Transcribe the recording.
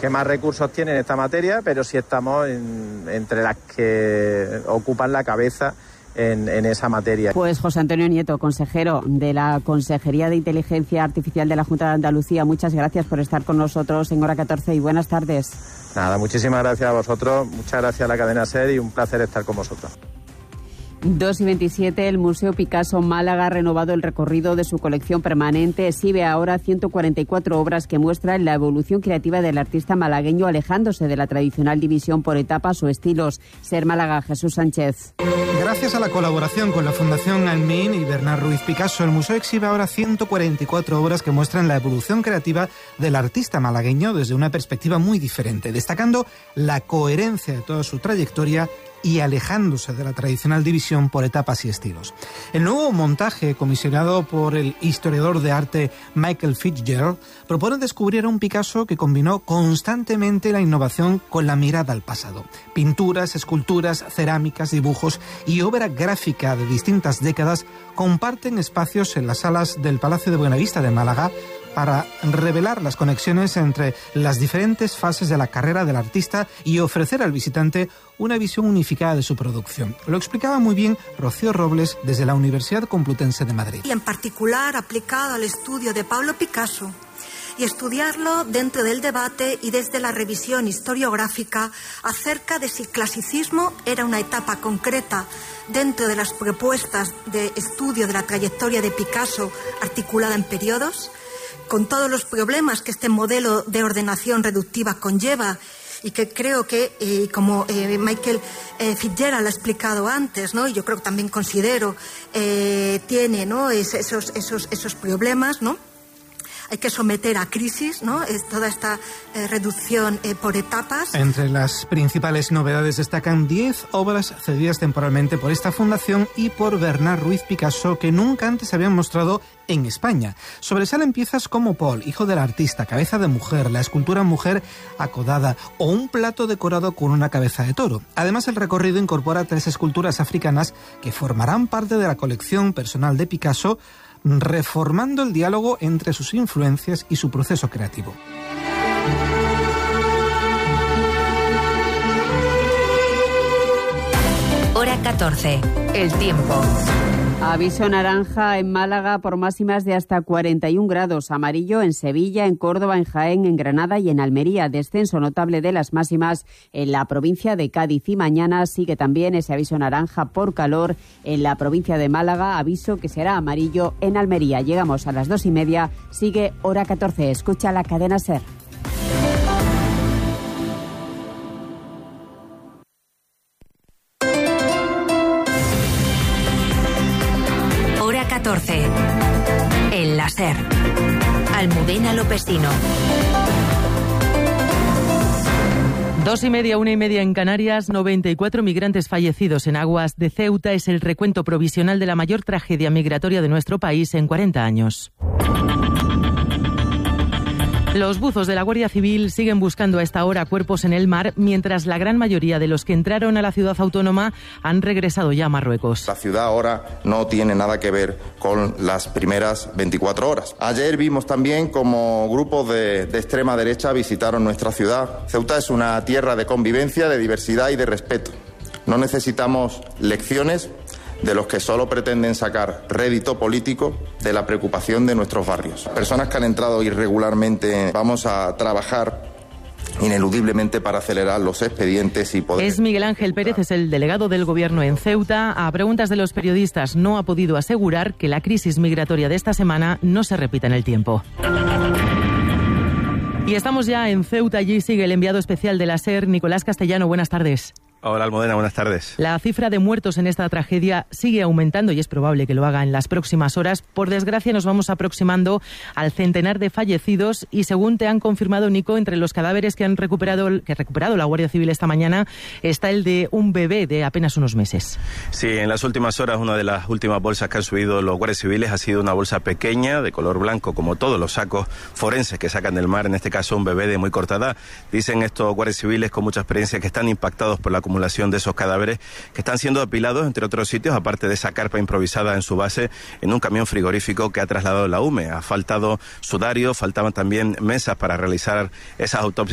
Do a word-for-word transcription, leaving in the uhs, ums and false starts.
que más recursos tienen en esta materia, pero sí estamos en, entre las que ocupan la cabeza En, en esa materia. Pues José Antonio Nieto, consejero de la Consejería de Inteligencia Artificial de la Junta de Andalucía, muchas gracias por estar con nosotros en Hora catorce y buenas tardes. Nada, muchísimas gracias a vosotros, muchas gracias a la cadena SER y un placer estar con vosotros. dos y veintisiete, el Museo Picasso Málaga ha renovado el recorrido de su colección permanente. Exhibe ahora ciento cuarenta y cuatro obras que muestran la evolución creativa del artista malagueño, alejándose de la tradicional división por etapas o estilos. SER Málaga, Jesús Sánchez. Gracias a la colaboración con la Fundación Almin y Bernard Ruiz Picasso, el museo exhibe ahora ciento cuarenta y cuatro obras que muestran la evolución creativa del artista malagueño desde una perspectiva muy diferente, destacando la coherencia de toda su trayectoria y alejándose de la tradicional división por etapas y estilos. El nuevo montaje, comisionado por el historiador de arte Michael Fitzgerald, propone descubrir a un Picasso que combinó constantemente la innovación con la mirada al pasado. Pinturas, esculturas, cerámicas, dibujos y obra gráfica de distintas décadas comparten espacios en las salas del Palacio de Buenavista de Málaga para revelar las conexiones entre las diferentes fases de la carrera del artista y ofrecer al visitante una visión unificada de su producción. Lo explicaba muy bien Rocío Robles desde la Universidad Complutense de Madrid. Y en particular aplicado al estudio de Pablo Picasso y estudiarlo dentro del debate y desde la revisión historiográfica acerca de si el clasicismo era una etapa concreta dentro de las propuestas de estudio de la trayectoria de Picasso articulada en periodos, con todos los problemas que este modelo de ordenación reductiva conlleva y que creo que, eh, como eh, Michael eh, Fitzgerald ha explicado antes, ¿no? Y yo creo que también considero, eh, tiene, ¿no? Es, esos, esos, esos problemas, ¿no? Hay que someter a crisis, ¿no? Es toda esta eh, reducción eh, por etapas. Entre las principales novedades destacan diez obras cedidas temporalmente por esta fundación y por Bernard Ruiz Picasso que nunca antes se habían mostrado en España. Sobresalen piezas como Paul, hijo del artista, cabeza de mujer, la escultura mujer acodada o un plato decorado con una cabeza de toro. Además, el recorrido incorpora tres esculturas africanas que formarán parte de la colección personal de Picasso, reformando el diálogo entre sus influencias y su proceso creativo. Hora catorce. El tiempo. Aviso naranja en Málaga por máximas de hasta cuarenta y un grados, amarillo en Sevilla, en Córdoba, en Jaén, en Granada y en Almería. Descenso notable de las máximas en la provincia de Cádiz y mañana sigue también ese aviso naranja por calor en la provincia de Málaga, aviso que será amarillo en Almería. Llegamos a las dos y media, sigue Hora catorce, escucha la cadena SER. catorce. El láser. Almudena Lopesino. Dos y media, una y media en Canarias, noventa y cuatro migrantes fallecidos en aguas de Ceuta es el recuento provisional de la mayor tragedia migratoria de nuestro país en cuarenta años. Los buzos de la Guardia Civil siguen buscando a esta hora cuerpos en el mar, mientras la gran mayoría de los que entraron a la ciudad autónoma han regresado ya a Marruecos. La ciudad ahora no tiene nada que ver con las primeras veinticuatro horas. Ayer vimos también como grupos de, de extrema derecha visitaron nuestra ciudad. Ceuta es una tierra de convivencia, de diversidad y de respeto. No necesitamos lecciones de los que solo pretenden sacar rédito político de la preocupación de nuestros barrios. Personas que han entrado irregularmente, vamos a trabajar ineludiblemente para acelerar los expedientes y poder... Es Miguel Ángel Pérez, es el delegado del Gobierno en Ceuta. A preguntas de los periodistas no ha podido asegurar que la crisis migratoria de esta semana no se repita en el tiempo. Y estamos ya en Ceuta, allí sigue el enviado especial de la SER, Nicolás Castellano. Buenas tardes. Hola Almudena, buenas tardes. La cifra de muertos en esta tragedia sigue aumentando y es probable que lo haga en las próximas horas. Por desgracia nos vamos aproximando al centenar de fallecidos y según te han confirmado, Nico, entre los cadáveres que han recuperado, que ha recuperado la Guardia Civil esta mañana está el de un bebé de apenas unos meses. Sí, en las últimas horas una de las últimas bolsas que han subido los guardias civiles ha sido una bolsa pequeña de color blanco, como todos los sacos forenses que sacan del mar, en este caso un bebé de muy corta edad. Dicen estos guardias civiles con mucha experiencia que están impactados por la acumulación de esos cadáveres que están siendo apilados entre otros sitios, aparte de esa carpa improvisada en su base, en un camión frigorífico que ha trasladado la U M E. Ha faltado sudario, faltaban también mesas para realizar esas autopsias